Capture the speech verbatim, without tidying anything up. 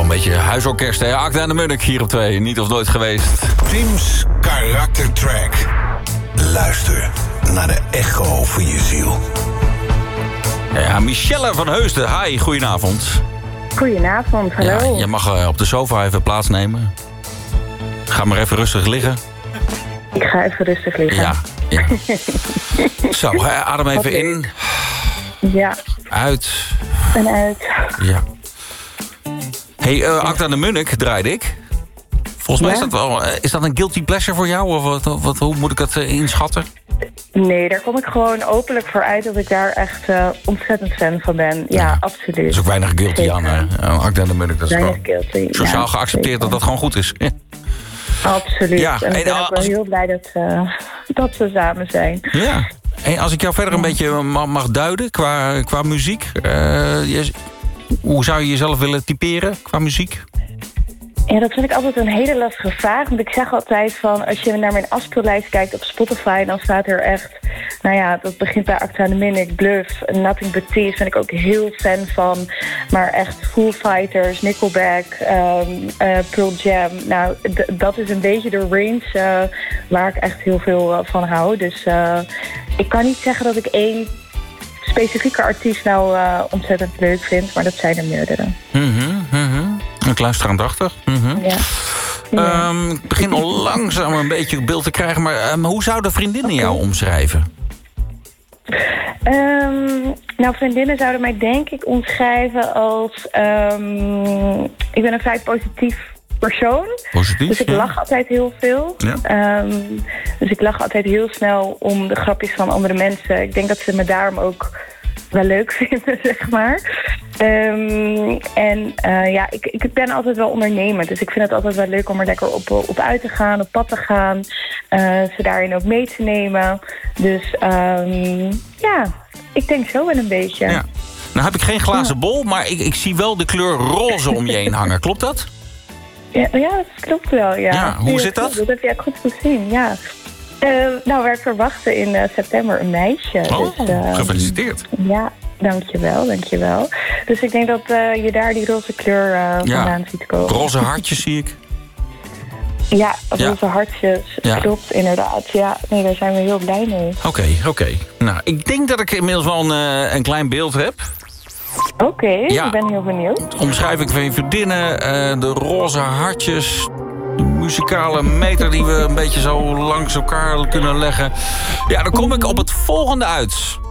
een beetje huisorkest, hè? Akda en de Munnik hier op twee. Niet of nooit geweest. Tim's karaktertrack. Luister naar de echo van je ziel. Ja, Michelle van Heusden. Hi, goedenavond. Goedenavond, hallo. Ja, je mag uh, op de sofa even plaatsnemen. Ga maar even rustig liggen. Ik ga even rustig liggen. Ja, ja. Zo, adem even okay. in. Ja. Uit. En uit. Ja. Hey, uh, Akda en de Munnik draaide ik. Volgens mij ja? is dat wel... Uh, is dat een guilty pleasure voor jou? Of wat, wat, hoe moet ik dat uh, inschatten? Nee, daar kom ik gewoon openlijk voor uit dat ik daar echt uh, ontzettend fan van ben. Ja, ja, absoluut. Er is ook weinig guilty Zeker. aan. Uh, Akda en de Munnik, dat is weinig gewoon guilty. sociaal ja, geaccepteerd Zeker. dat dat gewoon goed is. Absoluut. Ja, en ik ben en, ook wel heel blij dat, uh, dat we samen zijn. Ja. En als ik jou verder een beetje mag duiden qua, qua muziek. Uh, je, hoe zou je jezelf willen typeren qua muziek? Ja, dat vind ik altijd een hele lastige vraag. Want ik zeg altijd van, als je naar mijn afspeellijst kijkt op Spotify, dan staat er echt, nou ja, dat begint bij Akda en de Munnik, Bluff, Nothing But Thieves, ben ik ook heel fan van. Maar echt Foo Fighters, Nickelback, um, uh, Pearl Jam. Nou, d- dat is een beetje de range uh, waar ik echt heel veel uh, van hou. Dus uh, ik kan niet zeggen dat ik één specifieke artiest nou uh, ontzettend leuk vind, maar dat zijn er meerdere. Mm-hmm, mm-hmm. Ik luister aandachtig. Mm-hmm. Ja. Ja. Um, ik begin al langzaam een beetje beeld te krijgen, maar um, hoe zouden vriendinnen okay. jou omschrijven? Um, nou, vriendinnen zouden mij denk ik omschrijven als... Um, ik ben een vrij positief persoon. Positief? Dus ik ja. lach altijd heel veel. Ja. Um, dus ik lach altijd heel snel om de grapjes van andere mensen. Ik denk dat ze me daarom ook wel leuk vinden, zeg maar. Um, en uh, ja, ik, ik ben altijd wel ondernemend. Dus ik vind het altijd wel leuk om er lekker op, op uit te gaan, op pad te gaan. Uh, ze daarin ook mee te nemen. Dus um, ja, ik denk zo wel een beetje. Ja. Nou heb ik geen glazen bol, maar ik, ik zie wel de kleur roze om je heen hangen. Klopt dat? Ja, ja dat klopt wel, ja. ja hoe zit dat? Dat heb je goed gezien, ja. Uh, nou, wij verwachten in uh, september een meisje. Oh, dus, uh, gefeliciteerd. Ja, dankjewel, dankjewel. Dus ik denk dat uh, je daar die roze kleur uh, vandaan ja. ziet komen. Roze hartjes zie ik. Ja, roze ja. hartjes, ja. klopt, inderdaad. Ja, nee, daar zijn we heel blij mee. Oké, okay, oké. Okay. Nou, ik denk dat ik inmiddels wel een, uh, een klein beeld heb. Oké, okay, ja. ik ben heel benieuwd. Omschrijf ik van je vriendinnen, uh, de roze hartjes, de muzikale meter die we een beetje zo langs elkaar kunnen leggen. Ja, dan kom ik op het volgende uit.